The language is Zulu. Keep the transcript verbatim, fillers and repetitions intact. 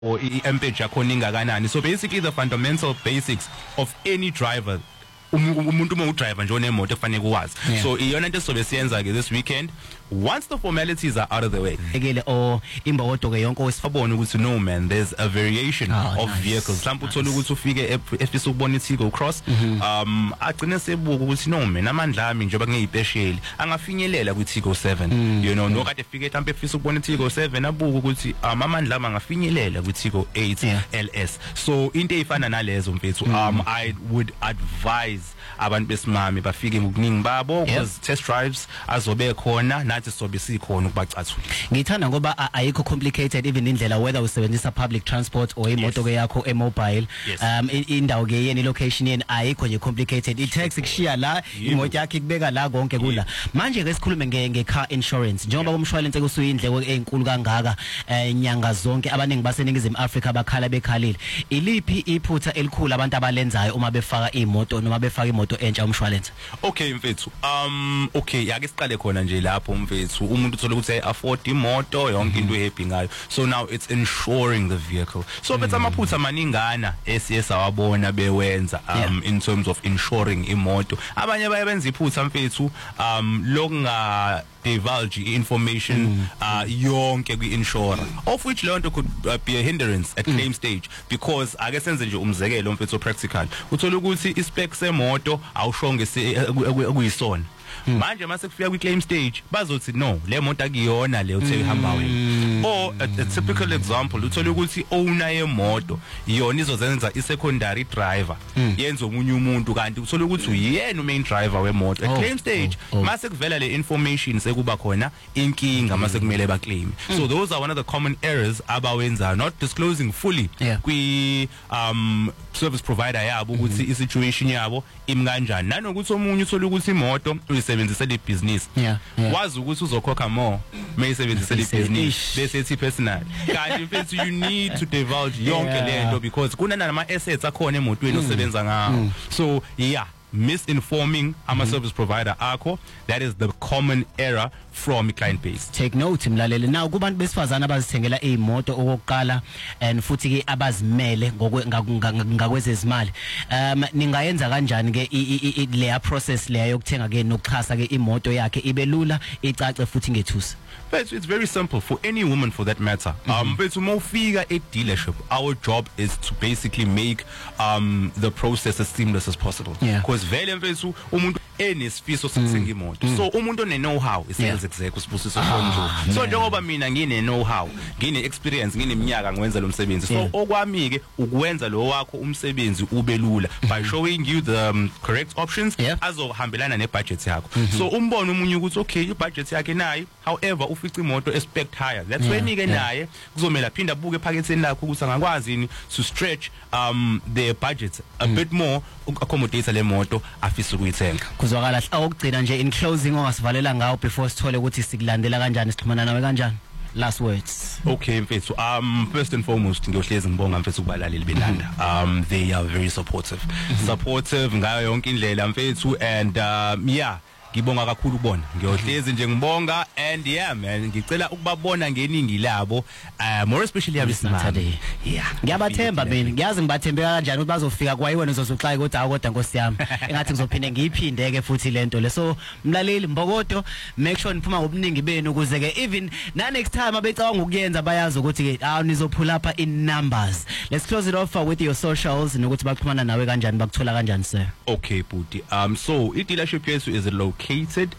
or i-ampage yakhona ingakanani. So basically the fundamental basics of any driver, umuntu uma udriver nje onemoto kufanele kuwazi. So iyona into sobe siyenza ke this weekend, once the formalities are out of the way, ekele o imbokodo ke yonke osifabona ukuthi no man, there's a variation oh, of nice. vehicles. Mhlawumbe uthola ukuthi ufike efisa ukubona iTigo Cross, um agcine sebuka ukuthi no man, amandla ami njengoba ngiyipesheli angafinyelela kwiTigo seven, mm. you know, no kade fike mhlawumbe efisa ukubona iTigo seven abuka ukuthi um amandla ami angafinyelela kwiTigo eight yeah. L S. So into efana nalezo mfethu, mm. um I would advise abantu besimami bafike ngokuningi babo because yep. test drives azobe khona nathi sobe sikhona ukubacathula. Ngithanda ngoba ayikho complicated even indlela whether usebenzisa public transport or imoto ke yakho e-mobile, yes. um indawo ke yeni location yeni ayikho nje complicated. I-taxi kushiya la, imoto yakhe kubeka la konke kula. Manje ke sikhulume nge car insurance njengoba umshwalense kusuyindleko ezinkulu kangaka inyanga zonke abaningi baseningizimu Africa bakhala bekhalile. Iliphi iphutha elikhulu abantu abalenzayo uma befaka imoto noma befaka imoto entsha umshwalense? Okay mfethu, um okay yake siqale khona nje lapho mfethu umuntu uthola ukuthi afford imoto yonke into ehappy ngayo. So now it's insuring the vehicle. So bethu amaphutha maningana esiyesa wabona bewenza um in terms of insuring imoto. Abanye bayenza iphutha mfethu um lokunga divulge information mm. uh, yonke kwi-insurer, of which lonto could uh, be a hindrance at mm. claim stage, because ake senze nje umzekelo mfethu practical uthola ukuthi ispec semoto awushonge kuyisona. Hmm. Manje mase kufika kwi claim stage bazothi no le moto akuyona le uthe ihamba wena. Or a, a typical example uthola ukuthi owner yemoto iyona izozenza i secondary driver hmm. yenza omunye umuntu kanti uthola ukuthi uyena main driver wemoto. At oh, claim stage oh, oh. mase kuvela le information sekuba khona inkinga mase kumele ba claim. Hmm. So those are one of the common errors abawenza, not disclosing fully yeah. kwi um service provider yabo ukuthi mm-hmm. i situation yabo imi kanjani, nanokuthi omunye uthola ukuthi imoto uyisebenzisa le business yeah, yeah. wazi ukuthi uzokhokha more mayisebenzisa le business bese ethi personal kanti mfethu you need to divulge yonke yeah. lento because kunana nama assets akhona emotweni mm. osebenza ngawo mm. so yeah, misinforming ama mm-hmm. service provider akho, that is the common error from client base. Take note mlaleli. Now kubantu besifazana abazithengela izimoto okokuqala and futhi ke abazimele ngakwezezimali, um ningayenza kanjani ke le process le yokuthenga ke nokuxhasa ke imoto yakhe ibelula icace futhi ngethusa? But it's very simple for any woman for that matter. Mm-hmm. Um, but to mofika a dealership, our job is to basically make um the process as seamless as possible. Because vele mfethu umuntu enesifiso sokuthenga imoto. So umuntu one know how isales exec usibusiso konjo. So njengoba mina ngine know how, ngine experience, ngine iminyaka ngwenza lo msebenzi. So okwami ke ukwenza lo wakho umsebenzi ube lula by showing you the um, correct options azohambelana ne budget yakho. So umbono umunye ukuthi okay i budget yakhe nayi, however ufica imoto expect higher, that's yeah, when ike naye kuzomela phinda buke ephaketheni lakho ukuthi angakwazi to stretch um their budget a mm. bit more accommodate le moto afisa ukuyithenga. Kuzwakala awukugcina nje in closing ongasivalela ngawo before sithole ukuthi sikulandela kanjani sixhumana nawe kanjani? Last words. Okay mfethu, um first and foremost ngiyohlezi ngibonga mfethu kubalaleli belanda. Um they are very supportive. Mm-hmm. Supportive ngayo yonke indlela mfethu, and um yeah, ngibonga kakhulu kubona, ngiyohlezi nje ngibonga, and yeah man ngicela ukubabona ngeningi labo, uh, more especially abesimami. Yeah, ngiyabathemba mina, ngiyazi ngibathembe kanjani ukuthi bazofika kwayiwena uzozoxaya kodwa akodwa Nkosi yami engathi ngizophinde ngiyiphinde ke futhi lento le. So mlaleli Mbokodo, make sure niphuma ngobuningi benu ukuze ke even na next time abecabanga ukuyenza bayazi ukuthi ke awu nizophula lapha in numbers. Let's close it off with your socials nokuthi baxhumana nawe kanjani, bakuthola kanjani sir? Okay Buti, um so i dealership yethu is located